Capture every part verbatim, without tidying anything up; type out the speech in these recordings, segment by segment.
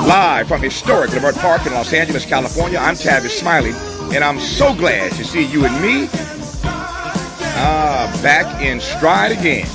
Live from historic Leimert Park in Los Angeles, California, I'm Tavis Smiley, and I'm so glad to see you and me uh, back in stride again.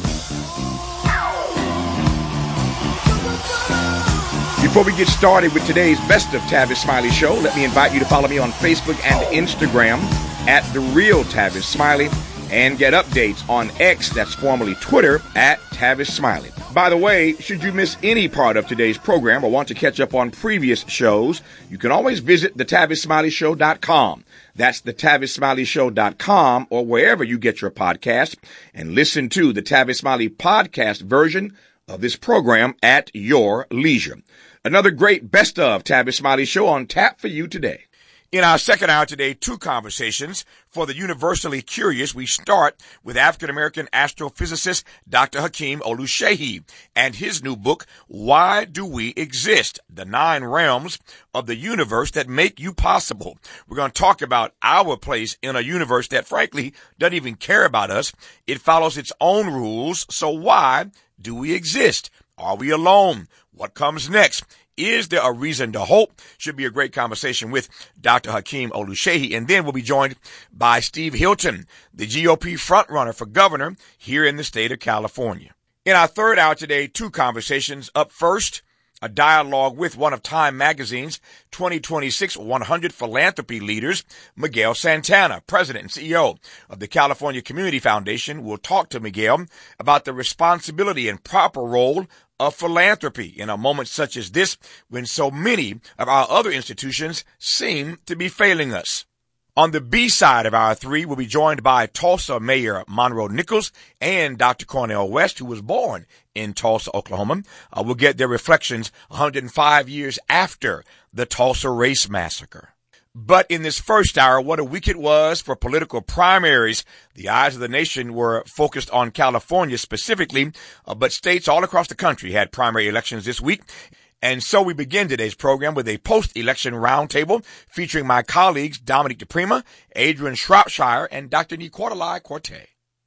Before we get started with today's Best of Tavis Smiley show, let me invite you to follow me on Facebook and Instagram at The Real Tavis Smiley, and get updates on X, that's formerly Twitter, at Tavis Smiley. By the way, should you miss any part of today's program or want to catch up on previous shows, you can always visit the tavis smiley show dot com. That's the tavis smiley show dot com, or wherever you get your podcast, and listen to the Tavis Smiley podcast version of this program at your leisure. Another great Best of Tavis Smiley show on tap for you today. In our second hour today, two conversations. For the universally curious, we start with African-American astrophysicist Doctor Hakeem Oluseyi and his new book, Why Do We Exist? The Nine Realms of the Universe That Make You Possible. We're going to talk about our place in a universe that, frankly, doesn't even care about us. It follows its own rules. So why do we exist? Are we alone? What comes next? Is there a reason to hope? Should be a great conversation with Doctor Hakeem Oluseyi. And then we'll be joined by Steve Hilton, the G O P frontrunner for governor here in the state of California. In our third hour today, two conversations. Up first, a dialogue with one of Time Magazine's twenty twenty-six one hundred philanthropy leaders, Miguel Santana, president and C E O of the California Community Foundation. We'll talk to Miguel about the responsibility and proper role of philanthropy in a moment such as this, when so many of our other institutions seem to be failing us. On the B side of our three, we'll be joined by Tulsa Mayor Monroe Nichols and Doctor Cornel West, who was born in Tulsa, Oklahoma. Uh, we'll get their reflections one hundred five years after the Tulsa Race Massacre. But in this first hour, what a week it was for political primaries. The eyes of the nation were focused on California specifically, uh, but states all across the country had primary elections this week. And so we begin today's program with a post-election roundtable featuring my colleagues Dominique DePrima, Adrian Shropshire, and Doctor Nicola Corte.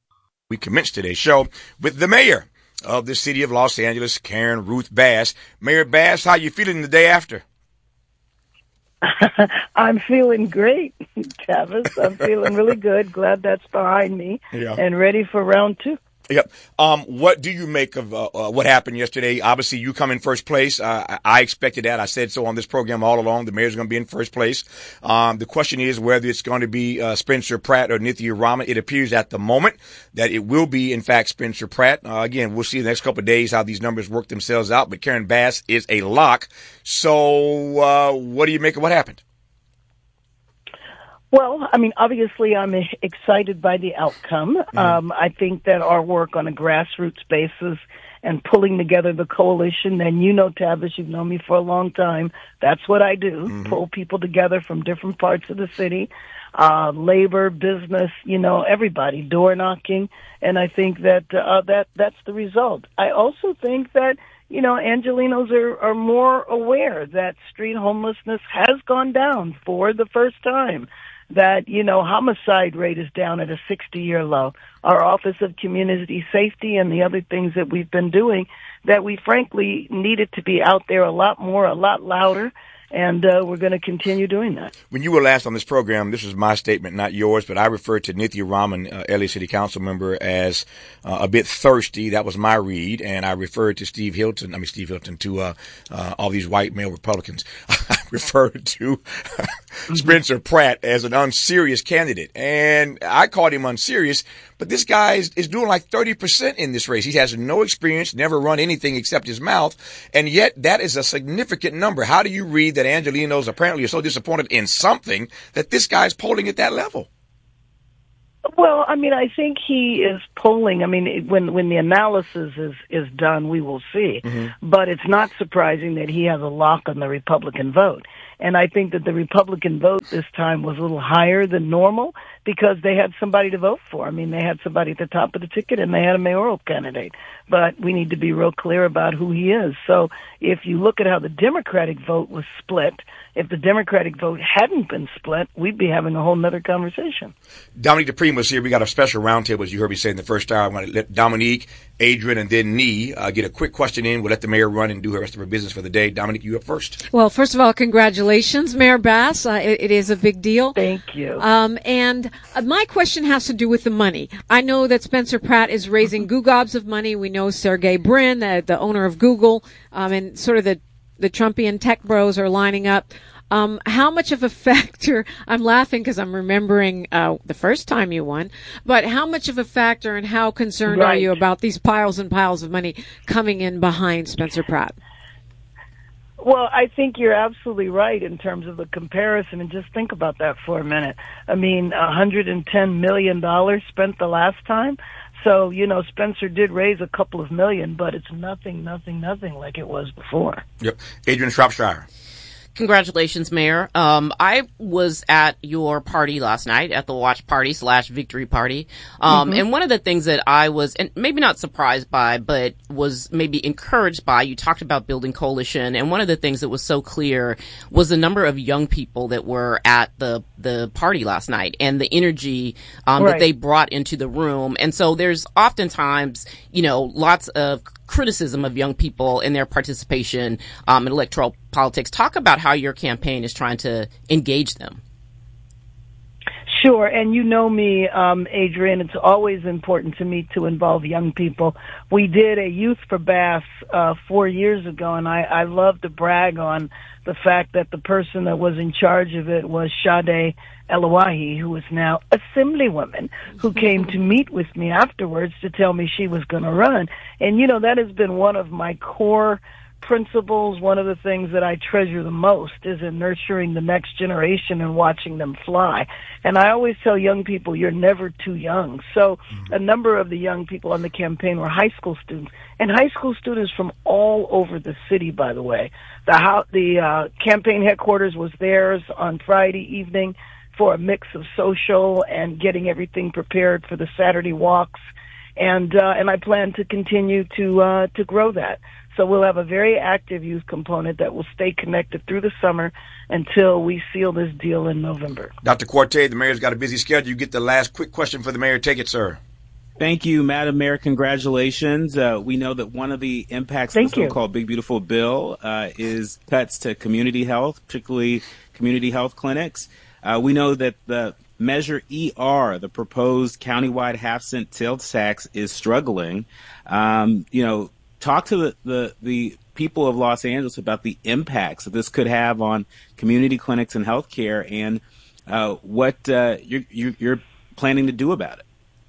We commence today's show with the mayor of the city of Los Angeles, Karen Ruth Bass. Mayor Bass, how you feeling the day after? I'm feeling great, Tavis. I'm feeling really good. Glad that's behind me, yeah. And ready for round two. Yep. Um, what do you make of uh, uh, what happened yesterday? Obviously, you come in first place. Uh, I, I expected that. I said so on this program all along. The mayor's going to be in first place. Um, the question is whether it's going to be uh, Spencer Pratt or Nithya Raman. It appears at the moment that it will be, in fact, Spencer Pratt. Uh, again, we'll see in the next couple of days how these numbers work themselves out. But Karen Bass is a lock. So uh, what do you make of what happened? Well, I mean, obviously, I'm excited by the outcome. Mm-hmm. Um, I think that our work on a grassroots basis and pulling together the coalition, and you know, Tavis, you've known me for a long time. That's what I do, mm-hmm. Pull people together from different parts of the city, uh, labor, business, you know, everybody, door knocking. And I think that uh, that that's the result. I also think that, you know, Angelenos are, are more aware that street homelessness has gone down for the first time. That, you know, homicide rate is down at a sixty-year low. Our Office of Community Safety and the other things that we've been doing, that we frankly needed to be out there a lot more, a lot louder, and uh, we're going to continue doing that. When you were last on this program, this was my statement, not yours, but I referred to Nithya Raman, uh, L A City Council member, as uh, a bit thirsty. That was my read, and I referred to Steve Hilton, I mean Steve Hilton, to uh, uh, all these white male Republicans. I referred to Spencer Pratt as an unserious candidate, and I called him unserious, but this guy is, is doing like thirty percent in this race. He has no experience, never run anything except his mouth, and yet that is a significant number. How do you read that Angelenos apparently are so disappointed in something that this guy's polling at that level? Well, I mean, I think he is polling. I mean, when when the analysis is, is done, we will see. Mm-hmm. But it's not surprising that he has a lock on the Republican vote. And I think that the Republican vote this time was a little higher than normal because they had somebody to vote for. I mean, they had somebody at the top of the ticket and they had a mayoral candidate. But we need to be real clear about who he is. So if you look at how the Democratic vote was split, if the Democratic vote hadn't been split, we'd be having a whole nother conversation. Dominique Dupree was here. We got a special roundtable, as you heard me say in the first hour. I'm going to let Dominique, Adrian, and then Nee uh, get a quick question in. We'll let the mayor run and do her rest of her business for the day. Dominique, you up first. Well, first of all, congratulations, Mayor Bass. Uh, it, it is a big deal. Thank you. Um, and uh, my question has to do with the money. I know that Spencer Pratt is raising goo gobs of money. We know Sergey Brin, the, the owner of Google, um, and sort of the, the Trumpian tech bros are lining up. Um, how much of a factor, I'm laughing because I'm remembering uh, the first time you won, but how much of a factor and how concerned right. are you about these piles and piles of money coming in behind Spencer Pratt? Well, I think you're absolutely right in terms of the comparison, and just think about that for a minute. I mean, one hundred ten million dollars spent the last time. So, you know, Spencer did raise a couple of million, but it's nothing, nothing, nothing like it was before. Yep. Adrian Shropshire. Congratulations, Mayor. Um, I was at your party last night, at the watch party slash victory party. Um, mm-hmm. And one of the things that I was, and maybe not surprised by, but was maybe encouraged by, you talked about building coalition. And one of the things that was so clear was the number of young people that were at the, the party last night and the energy, um, right. that they brought into the room. And so there's oftentimes, you know, lots of criticism of young people in their participation um, in electoral politics. Talk about how your campaign is trying to engage them. Sure, and you know me, um, Adrian, it's always important to me to involve young people. We did a Youth for Bass uh, four years ago, and I, I love to brag on the fact that the person that was in charge of it was Sade Elawahi, who is now Assemblywoman, who came to meet with me afterwards to tell me she was going to run. And, you know, that has been one of my core principles. One of the things that I treasure the most is in nurturing the next generation and watching them fly. And I always tell young people, you're never too young. So a number of the young people on the campaign were high school students, and high school students from all over the city, by the way. The, how, the uh, campaign headquarters was theirs on Friday evening for a mix of social and getting everything prepared for the Saturday walks. And, uh, and I plan to continue to, uh, to grow that. So we'll have a very active youth component that will stay connected through the summer until we seal this deal in November. Doctor Quartet, the mayor's got a busy schedule. You get the last quick question for the mayor. Take it, sir. Thank you, Madam Mayor. Congratulations. Uh, we know that one of the impacts Thank of the so-called Big Beautiful Bill uh, is cuts to community health, particularly community health clinics. Uh, we know that the Measure E R, the proposed countywide half-cent sales tax, is struggling. Um, you know, talk to the, the, the people of Los Angeles about the impacts that this could have on community clinics and healthcare, and uh, what uh, you're, you're planning to do about it.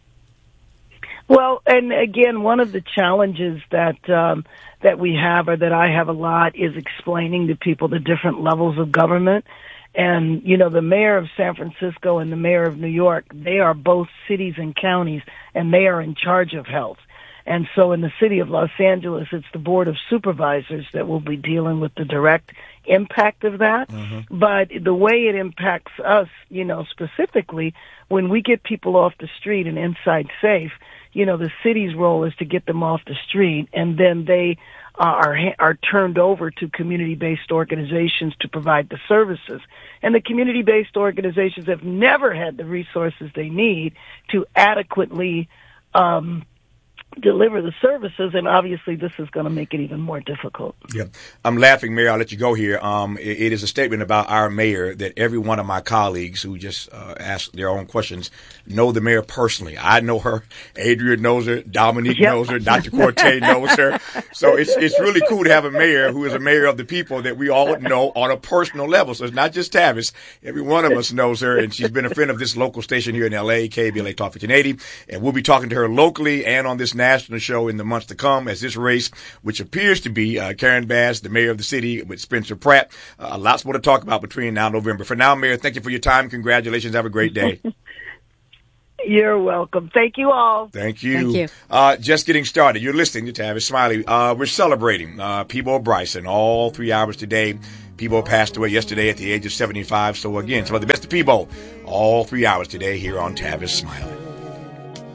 Well, and again, one of the challenges that um, that we have, or that I have a lot, is explaining to people the different levels of government. And, you know, the mayor of San Francisco and the mayor of New York, they are both cities and counties, and they are in charge of health. And so in the city of Los Angeles, it's the Board of Supervisors that will be dealing with the direct impact of that. Mm-hmm. But the way it impacts us, you know, specifically, when we get people off the street and inside safe, you know, the city's role is to get them off the street, and then they uh, are are turned over to community-based organizations to provide the services. And the community-based organizations have never had the resources they need to adequately um deliver the services, and obviously this is going to make it even more difficult. Yeah, I'm laughing, Mayor. I'll let you go here. Um, it, it is a statement about our mayor that every one of my colleagues who just uh, ask their own questions know the mayor personally. I know her. Adrian knows her. Dominique yep. knows her. Doctor Quartet knows her. So it's it's really cool to have a mayor who is a mayor of the people that we all know on a personal level. So it's not just Tavis. Every one of us knows her, and she's been a friend of this local station here in L A, K B L A Talk fifteen eighty, and we'll be talking to her locally and on this national show in the months to come as this race, which appears to be uh, Karen Bass, the mayor of the city, with Spencer Pratt. Uh, lots more to talk about between now and November. For now, Mayor, thank you for your time. Congratulations. Have a great day. You're welcome. Thank you all. Thank you. Thank you. Uh, just getting started. You're listening to Tavis Smiley. Uh, we're celebrating uh, Peabo Bryson all three hours today. Peebo passed away yesterday at the age of seventy-five. So again, some of the best of Peebo, all three hours today here on Tavis Smiley.